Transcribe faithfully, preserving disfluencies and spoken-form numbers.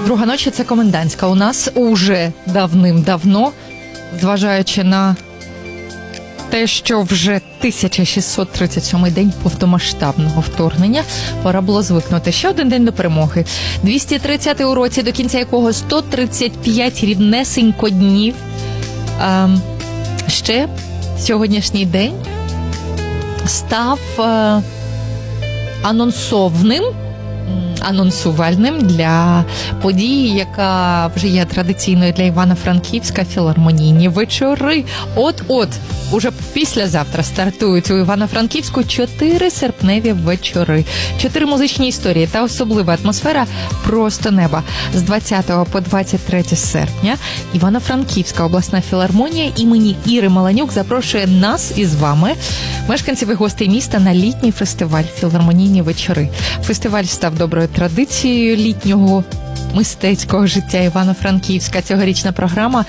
Друга ночі – це комендантська. У нас уже давним-давно, зважаючи на те, що вже тисяча шістсот тридцять сьомий день повномасштабного вторгнення, пора було звикнути. Ще один день до перемоги. двісті тридцятий у році, до кінця якого сто тридцять п'ять рівнесенько днів. А, ще сьогоднішній день став а, анонсовним, анонсувальним для події, яка вже є традиційною для Івано-Франківська, філармонійні вечори. От-от, уже післязавтра стартують у Івано-Франківську чотири серпневі вечори. Чотири музичні історії та особлива атмосфера просто неба. З двадцятого по двадцять третє серпня Івано-Франківська обласна філармонія імені Іри Маланюк запрошує нас із вами, мешканців і гостей міста, на літній фестиваль «Філармонійні вечори». Фестиваль став доброю традицією літнього мистецького життя Івано-Франківська. Цьогорічна програма